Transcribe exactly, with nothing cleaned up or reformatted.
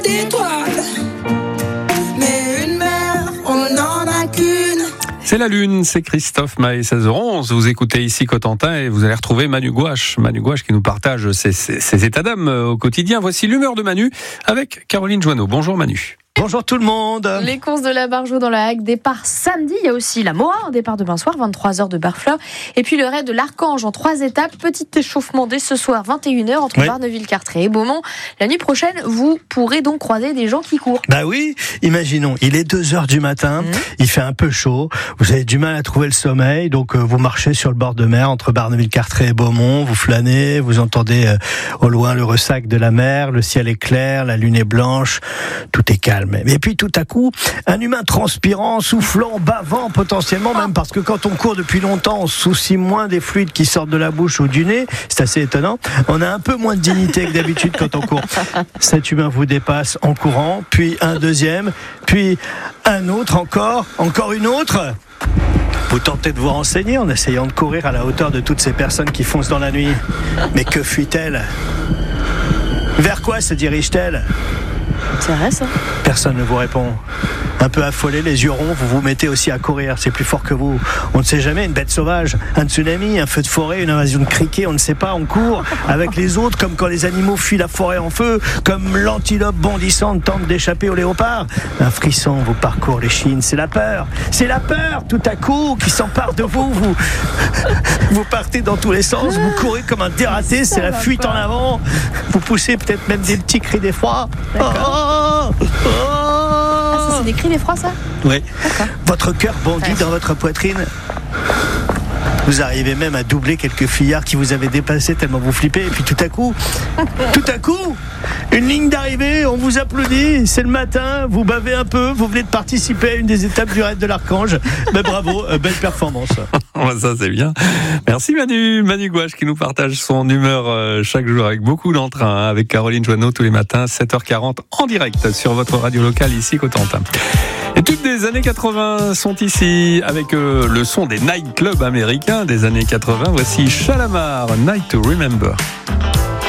d'étoiles, mais une mère, on n'en a qu'une. C'est la Lune, c'est Christophe Maé, seize heures onze. Vous écoutez ici Cotentin et vous allez retrouver Manu Gouache. Manu Gouache qui nous partage ses, ses, ses états d'âme au quotidien. Voici l'humeur de Manu avec Caroline Joanneau. Bonjour Manu. Bonjour tout le monde. Les courses de la Bargeau dans la Hague, départ samedi. Il y a aussi la Moa, un départ demain soir, vingt-trois heures de Barfleur. Et puis le raid de l'Archange en trois étapes. Petit échauffement dès ce soir, vingt et une heures, entre oui. Barneville-Cartré et Beaumont. La nuit prochaine, vous pourrez donc croiser des gens qui courent. Bah oui, imaginons, il est deux heures du matin, mmh. il fait un peu chaud, vous avez du mal à trouver le sommeil, donc euh, vous marchez sur le bord de mer entre Barneville-Cartré et Beaumont, vous flânez, vous entendez euh, au loin le ressac de la mer, le ciel est clair, la lune est blanche, tout est calme. Et puis tout à coup, un humain transpirant, soufflant, bavant potentiellement, même parce que quand on court depuis longtemps, on se soucie moins des fluides qui sortent de la bouche ou du nez, c'est assez étonnant. On a un peu moins de dignité que d'habitude quand on court. Cet humain vous dépasse en courant, puis un deuxième, puis un autre encore, encore une autre. Vous tentez de vous renseigner en essayant de courir à la hauteur de toutes ces personnes qui foncent dans la nuit. Mais que fuit-elle ? Vers quoi se dirige-t-elle ? C'est vrai ça. Personne ne vous répond. Un peu affolé, les yeux ronds, vous vous mettez aussi à courir. C'est plus fort que vous. On ne sait jamais, une bête sauvage, un tsunami, un feu de forêt, une invasion de criquets, on ne sait pas. On court avec les autres, comme quand les animaux fuient la forêt en feu, comme l'antilope bondissante tente d'échapper au léopard. Un frisson vous parcourt les chines. C'est la peur. C'est la peur, tout à coup, qui s'empare de vous. Vous, vous partez dans tous les sens. Vous courez comme un dératé. C'est la fuite en avant. Vous poussez peut-être même des petits cris d'effroi. Oh, oh, ah, ça, c'est des cris d'effroi, ça ? Oui. D'accord. Votre cœur bondit ouais. dans votre poitrine. Vous arrivez même à doubler quelques fillards qui vous avaient dépassé tellement vous flippez. Et puis tout à coup, tout à coup, une ligne d'arrivée, on vous applaudit, c'est le matin, vous bavez un peu, vous venez de participer à une des étapes du raid de l'Archange. Ben bravo, euh, belle performance. Ça c'est bien. Merci Manu, Manu Gouache qui nous partage son humeur euh, chaque jour avec beaucoup d'entrain, hein, avec Caroline Joanneau tous les matins, sept heures quarante en direct sur votre radio locale ici Cotentin. Et toutes des années quatre-vingts sont ici avec euh, le son des nightclubs américains des années quatre-vingts. Voici Shalamar, Night to Remember.